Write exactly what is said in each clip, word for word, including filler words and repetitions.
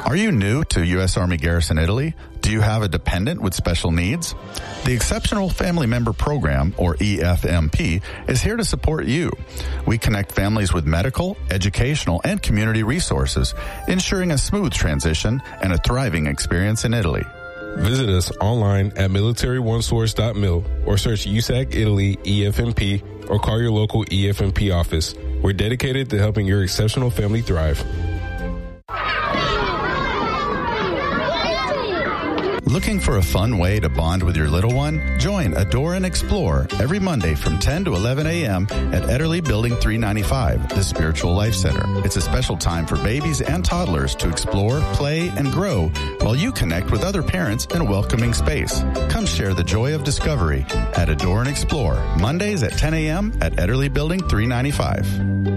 Are you new to U S Army Garrison Italy? Do you have a dependent with special needs? The Exceptional Family Member Program, or E F M P, is here to support you. We connect families with medical, educational, and community resources, ensuring a smooth transition and a thriving experience in Italy. Visit us online at military one source dot mil or search U S A C Italy E F M P or call your local E F M P office. We're dedicated to helping your exceptional family thrive. Looking for a fun way to bond with your little one? Join Adore and Explore every Monday from ten to eleven a.m. at Ederly Building three ninety-five, the Spiritual Life Center. It's a special time for babies and toddlers to explore, play, and grow while you connect with other parents in a welcoming space. Come share the joy of discovery at Adore and Explore, Mondays at ten a.m. at Ederly Building three ninety-five.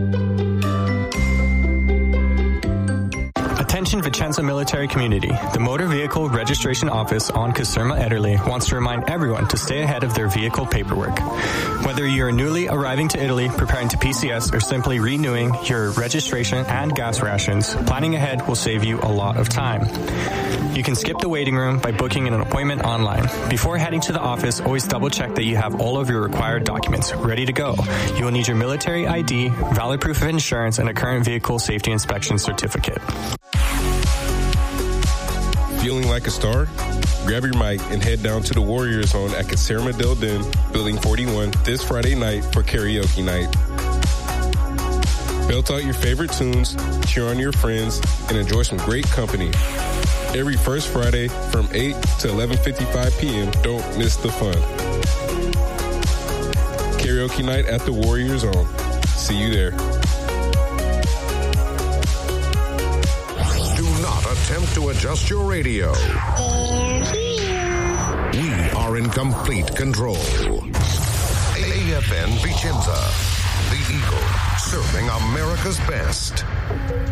Attention Vicenza military community. The Motor Vehicle Registration Office on Caserma Ederly wants to remind everyone to stay ahead of their vehicle paperwork. Whether you're newly arriving to Italy, preparing to P C S, or simply renewing your registration and gas rations, planning ahead will save you a lot of time. You can skip the waiting room by booking an appointment online. Before heading to the office, always double check that you have all of your required documents ready to go. You will need your military I D, valid proof of insurance, and a current vehicle safety inspection certificate. Feeling like a star? Grab your mic and head down to the Warrior Zone at Caserma del Den, Building forty-one, this Friday night for karaoke night. Belt out your favorite tunes, cheer on your friends, and enjoy some great company. Every first Friday from eight to eleven fifty-five p.m. Don't miss the fun. Karaoke night at the Warrior Zone. See you there. Attempt to adjust your radio. We are in complete control. A F N Vicenza, the Eagle, serving America's best.